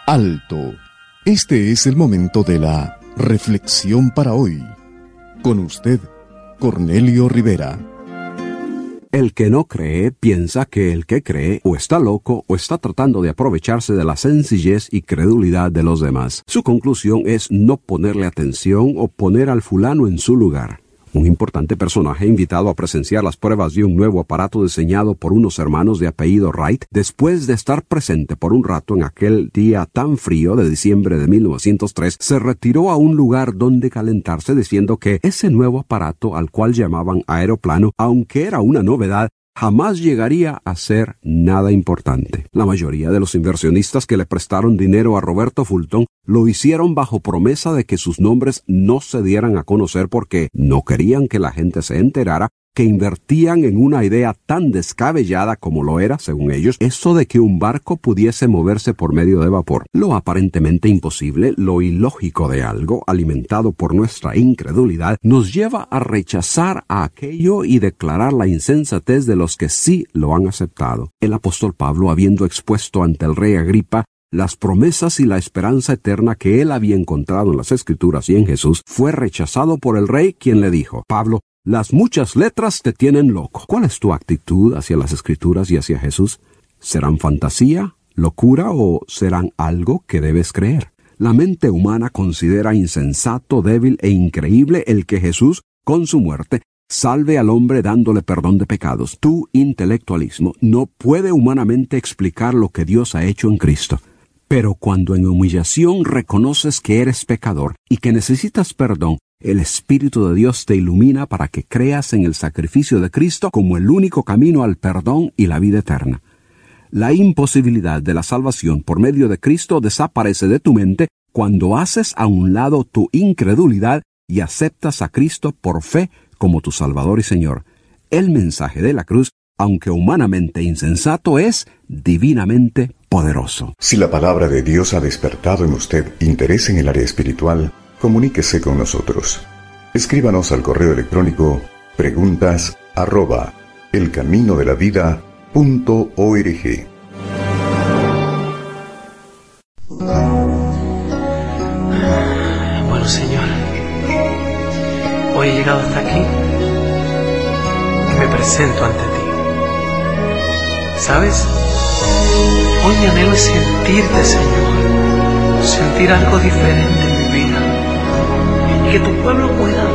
Alto. Este es el momento de la reflexión para hoy. Con usted, Cornelio Rivera. El que no cree piensa que el que cree o está loco o está tratando de aprovecharse de la sencillez y credulidad de los demás. Su conclusión es no ponerle atención o poner al fulano en su lugar. Un importante personaje invitado a presenciar las pruebas de un nuevo aparato diseñado por unos hermanos de apellido Wright, después de estar presente por un rato en aquel día tan frío de diciembre de 1903, se retiró a un lugar donde calentarse diciendo que ese nuevo aparato, al cual llamaban aeroplano, aunque era una novedad, jamás llegaría a ser nada importante. La mayoría de los inversionistas que le prestaron dinero a Roberto Fulton lo hicieron bajo promesa de que sus nombres no se dieran a conocer porque no querían que la gente se enterara que invertían en una idea tan descabellada como lo era, según ellos, eso de que un barco pudiese moverse por medio de vapor. Lo aparentemente imposible, lo ilógico de algo, alimentado por nuestra incredulidad, nos lleva a rechazar a aquello y declarar la insensatez de los que sí lo han aceptado. El apóstol Pablo, habiendo expuesto ante el rey Agripa las promesas y la esperanza eterna que él había encontrado en las Escrituras y en Jesús, fue rechazado por el rey, quien le dijo: Pablo, las muchas letras te tienen loco. ¿Cuál es tu actitud hacia las Escrituras y hacia Jesús? ¿Serán fantasía, locura o serán algo que debes creer? La mente humana considera insensato, débil e increíble el que Jesús, con su muerte, salve al hombre dándole perdón de pecados. Tu intelectualismo no puede humanamente explicar lo que Dios ha hecho en Cristo. Pero cuando en humillación reconoces que eres pecador y que necesitas perdón, el Espíritu de Dios te ilumina para que creas en el sacrificio de Cristo como el único camino al perdón y la vida eterna. La imposibilidad de la salvación por medio de Cristo desaparece de tu mente cuando haces a un lado tu incredulidad y aceptas a Cristo por fe como tu Salvador y Señor. El mensaje de la cruz, aunque humanamente insensato, es divinamente poderoso. Si la palabra de Dios ha despertado en usted interés en el área espiritual, comuníquese con nosotros. Escríbanos al correo electrónico preguntas@elcaminodelavida.org. Bueno, Señor, hoy he llegado hasta aquí y me presento ante ti. ¿Sabes? Hoy mi anhelo es sentirte, Señor, sentir algo diferente en mi vida, y que tu pueblo pueda